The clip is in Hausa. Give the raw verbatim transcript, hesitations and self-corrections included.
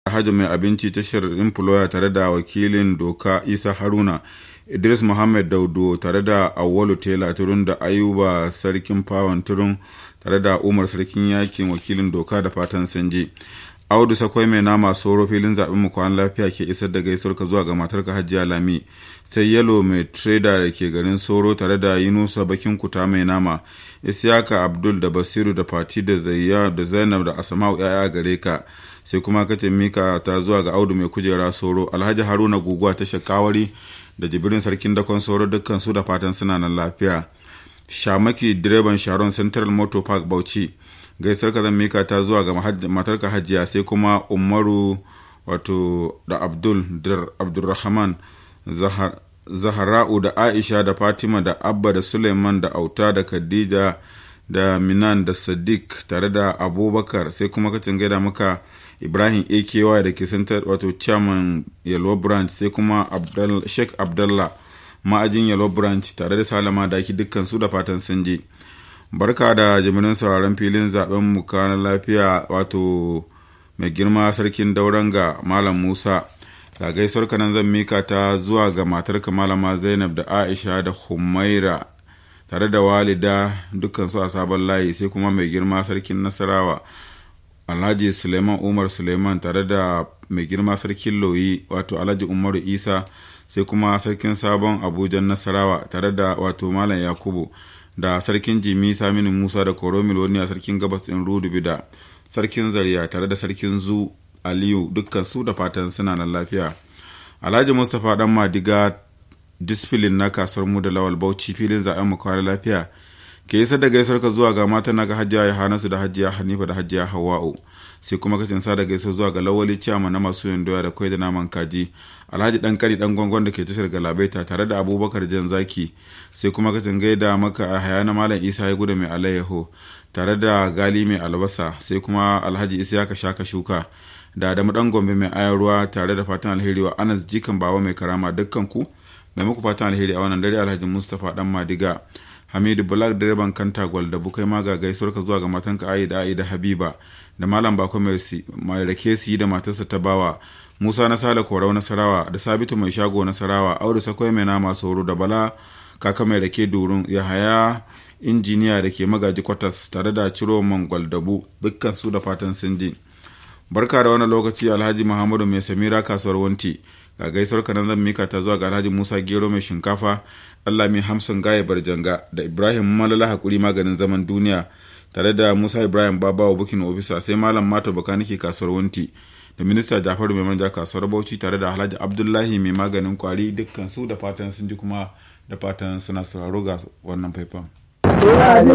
Hajji mai abinci tashar employer tare da wakilin doka Isa Haruna, Idris Muhammad Daudo tare da Awwalu Tela Turun da Ayuba Sarkin Fawon Turun tare da Umar Sarkin Yakin wakilin doka da fatan sanji. Audu Sakwai mai nama Soro filin zaɓen mu kwan lafiya ke isar da gaisuwar ka zuwa ga matarka Hajiya Lami, sai Yalo mai trader da ke garin Soro tare da Yunusa Bakin Kuta mai nama, Isiyaka Abdul da Basiru da Fati da Zayya da Zainab da Asma'u yaya gare ka, sai kuma kace mika ta zuwa ga Audu mai kujera Soro, Alhaji Haruna Guguwa ta Shakawari da Jibrin Sarkin Dakon Soro dukkan su da fatan suna nan lafiya. Shamaki direban Sharon Central Motor Park Bauchi, gaisar ka zan mika ta zuwa ga matarka Hajiya, sai kuma Umaru wato da Abdul da Abdulrahman Zahar Zahara'u da Aisha da Fatima da Abba da Suleiman da Auta da Khadija da Minan da Sadiq tare da Abubakar, sai kuma kacin gaida maka Ibrahim A K Y da ke Center wato Chairman Yellow Branch, sai kuma Abdul Sheikh Abdullah ma'ajin Yellow Branch tare da Salama Daki dukkan su da fatan sun je. Barka da jimirin sauraron filin zaben mu kana lafiya wato mai girma sarkin Dauranga Malam Musa. Ga gaisuwar kanan zan mika ta zuwa ga matarka Malama Zainab da Aisha da Humaira tare da Walida dukkan su a sabon layi, sai kuma mai girma sarkin Nasarawa Alhaji Suleiman Umar Suleiman tare da mai girma sarkin Loyi wato Alhaji Umaru Isa, sai kuma sarkin Sabon Abuja Nasarawa tare da wato Malam Yakubu da sarkin Jimi Saminu Musa da Koro Miloniya sarkin Gabas din Rudubi da sarkin Zariya tare da sarkin Zu Aliyu dukkan su da fatan suna nan lafiya. Alhaji Mustapha Dan Madiga disfilin na kasuwar mu da Lawal Bauchi filin zaben mu kwara lafiya ke yi da gaisuwar ka zuwa ga matan naga Hajiya Yohanasu da Hajiya Hanifa da Hajiya Hawwa'u, sai kuma ka tinsa da gaisuwar zuwa ga Lawali Ciyama na masu yin doya da kwai da naman kaji, Alhaji Dan Kari Dan Gwangon da ke tashar Galabaita tare da Abubakar Jan Zaki, sai kuma ka gaida maka a haya na Malam Isa ya gudu mai alayyaho tare da Gali mai albasa, sai kuma Alhaji Isiyaka Shaka Shuka da Adamu Dan Gombe mai ayar ruwa tare da fatan alheri wa Anas Jikan Bawa mai karama dukkan ku mai muku fatan alheri a wannan dare. Alhaji Mustapha Dan Madiga, Hamidu Black direban Kanta Gwal da bukai ma ga gaisuwar ka zuwa ga matanka Aida Aida Habiba da Malam Bako mai rake su da matarsa ta Bawa, Musa na Sale Korau Nasarawa da Sabitu mai shago Nasarawa, Audu Sakwai mai nama Soro da Bala kaka mai rake Durun, Yahaya injiniya da ke magaji kwatas tare da Ciro Mangwal Dabu dukkan su da fatan sun ji. Barka da wani lokaci Alhaji Muhammadu mai Samira kasuwar Wanti, ga gaisuwar kanan zan mika ta zuwa ga Alhaji Musa Gero mai shinkafa, Allah mai Hamsun Gaye Barjanga da Ibrahim Malala Hakuri maganin zaman duniya tare da Musa Ibrahim Babawa bukin ofisa, sai Malam Mato Bakaniki kasuwar Wanti da Minista Jafaru mai manja kasuwar Bauchi tare da Alhaji Abdullahi mai maganin kwari dukkan su da fatan sun ji kuma da fatan suna sauraro ga wannan faifan.